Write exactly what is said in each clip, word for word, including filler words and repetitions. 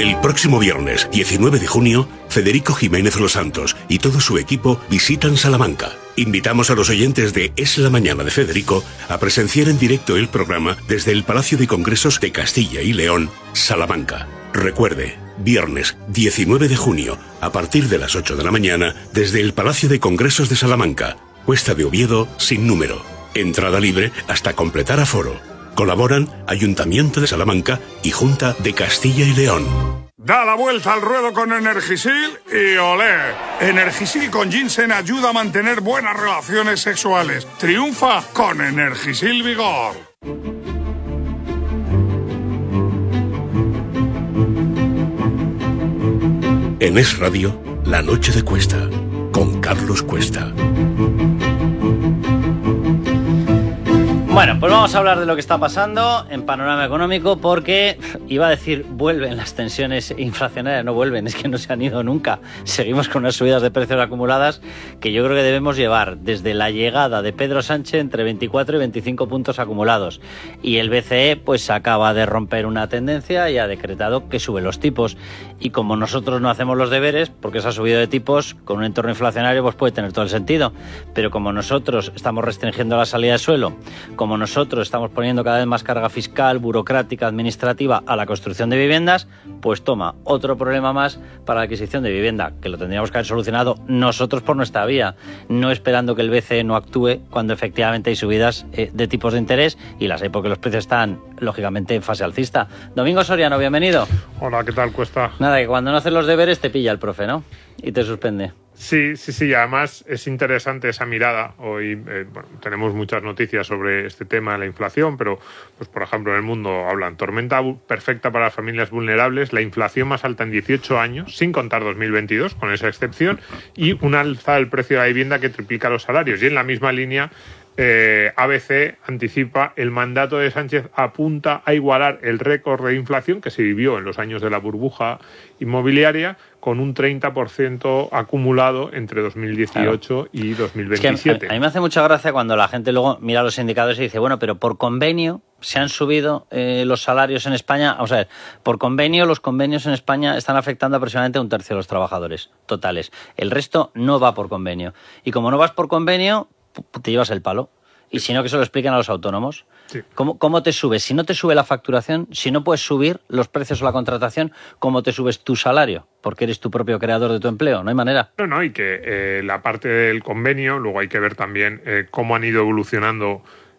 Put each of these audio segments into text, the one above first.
El próximo viernes, diecinueve de junio, Federico Jiménez Los Santos y todo su equipo visitan Salamanca. Invitamos a los oyentes de Es la Mañana de Federico a presenciar en directo el programa desde el Palacio de Congresos de Castilla y León, Salamanca. Recuerde, viernes diecinueve de junio, a partir de las ocho de la mañana, desde el Palacio de Congresos de Salamanca, Cuesta de Oviedo, sin número. Entrada libre hasta completar aforo. Colaboran Ayuntamiento de Salamanca y Junta de Castilla y León. Da la vuelta al ruedo con Energisil y olé. Energisil con ginseng ayuda a mantener buenas relaciones sexuales. Triunfa con Energisil Vigor. En Es Radio, La Noche de Cuesta, con Carlos Cuesta. Bueno, pues vamos a hablar de lo que está pasando en panorama económico, porque iba a decir vuelven las tensiones inflacionarias, no vuelven, es que no se han ido nunca. Seguimos con unas subidas de precios acumuladas que yo creo que debemos llevar desde la llegada de Pedro Sánchez entre veinticuatro y veinticinco puntos acumulados. Y el B C E pues acaba de romper una tendencia y ha decretado que sube los tipos. Y como nosotros no hacemos los deberes, porque se ha subido de tipos, con un entorno inflacionario pues puede tener todo el sentido. Pero como nosotros estamos restringiendo la salida de suelo, como nosotros estamos poniendo cada vez más carga fiscal, burocrática, administrativa a la construcción de viviendas, pues toma, otro problema más para la adquisición de vivienda, que lo tendríamos que haber solucionado nosotros por nuestra vía, no esperando que el B C E no actúe cuando efectivamente hay subidas eh, de tipos de interés, y las hay porque los precios están, lógicamente, en fase alcista. Domingo Soriano, bienvenido. Hola, ¿qué tal, Cuesta? Nada, que cuando no haces los deberes te pilla el profe, ¿no? Y te suspende. Sí, sí, sí, además es interesante esa mirada. Hoy eh, bueno, tenemos muchas noticias sobre este tema de la inflación, pero, pues por ejemplo, en el mundo hablan tormenta perfecta para las familias vulnerables, la inflación más alta en dieciocho años, sin contar dos mil veintidós, con esa excepción, y una alza del precio de la vivienda que triplica los salarios. Y en la misma línea, Eh, A B C anticipa el mandato de Sánchez apunta a igualar el récord de inflación que se vivió en los años de la burbuja inmobiliaria, con un treinta por ciento acumulado entre dos mil dieciocho claro. y dos mil veintisiete. Es que a, a mí me hace mucha gracia cuando la gente luego mira los indicadores y dice, bueno, pero por convenio se han subido eh, los salarios en España. Vamos a ver, por convenio, los convenios en España están afectando aproximadamente a un tercio de los trabajadores totales. El resto no va por convenio. Y como no vas por convenio, te llevas el palo. Y si no, que se lo expliquen a los autónomos. Sí. ¿Cómo, ¿Cómo te subes? Si no te sube la facturación, si no puedes subir los precios o la contratación, ¿cómo te subes tu salario? Porque eres tu propio creador de tu empleo, no hay manera. No, no, y que eh, la parte del convenio, luego hay que ver también eh, cómo han ido evolucionando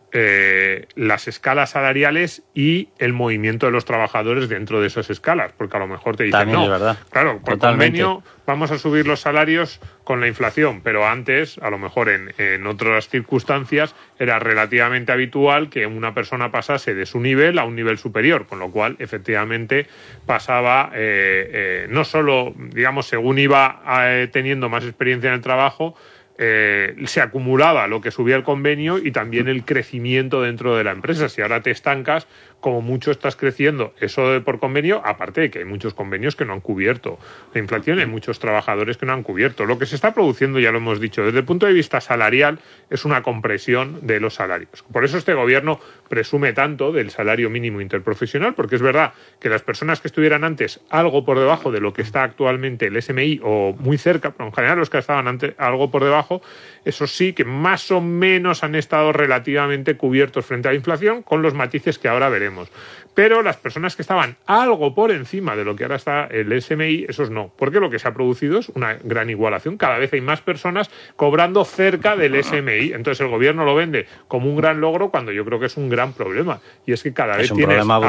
eh, las escalas salariales y el movimiento de los trabajadores dentro de esas escalas, porque a lo mejor te dicen, también no, es verdad. Claro, por Totalmente. convenio vamos a subir los salarios con la inflación, pero antes, a lo mejor en, en otras circunstancias, era relativamente habitual que una persona pasase de su nivel a un nivel superior, con lo cual, efectivamente, pasaba, eh, eh, no solo, digamos, según iba eh, teniendo más experiencia en el trabajo, Eh, se acumulaba lo que subía el convenio y también el crecimiento dentro de la empresa. Si ahora te estancas, como mucho estás creciendo eso de por convenio, aparte de que hay muchos convenios que no han cubierto la inflación, hay muchos trabajadores que no han cubierto. Lo que se está produciendo, ya lo hemos dicho, desde el punto de vista salarial, es una compresión de los salarios. Por eso este gobierno presume tanto del salario mínimo interprofesional, porque es verdad que las personas que estuvieran antes algo por debajo de lo que está actualmente el S M I, o muy cerca, pero en general los que estaban antes algo por debajo, eso sí que más o menos han estado relativamente cubiertos frente a la inflación, con los matices que ahora veremos. Pero las personas que estaban algo por encima de lo que ahora está el S M I, esos no, porque lo que se ha producido es una gran igualación. Cada vez hay más personas cobrando cerca del S M I. Entonces el gobierno lo vende como un gran logro, cuando yo creo que es un gran problema. Y es que cada vez tienes